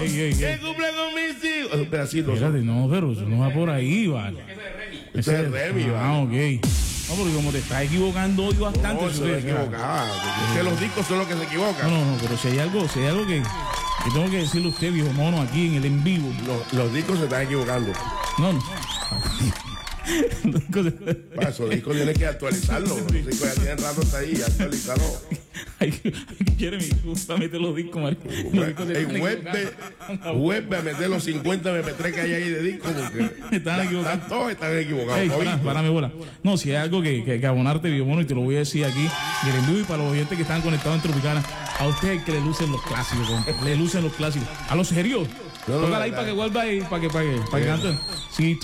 que cumple con mis hijos. Es un pedacito. Espérate, no, pero eso no va por ahí, vale. Ese es Remy, vale. Ah, ok. No, porque como te estás equivocando hoy bastante. No, eso no equivocaba. Es que los discos son los que se equivocan. No, pero si hay algo que tengo que decirle a usted, viejo mono, aquí en el en vivo. Los discos se están equivocando. No. Esos discos tienes que actualizarlos. Los discos ya tienen rato hasta ahí, actualizarlo. Jeremy, tú vas a meter los discos, Mario. En web a meter los 50 MP3 que hay ahí de discos porque están equivocados. Todos están equivocados. Párame bola. No, si hay algo que abonarte, viejo mono, y te lo voy a decir aquí, y en vivo y para los oyentes que están conectados en Tropicana, a usted hay que le lucen los clásicos, le lucen los clásicos. A los serios. Tócala ahí para que vuelva ahí, para que canten. Si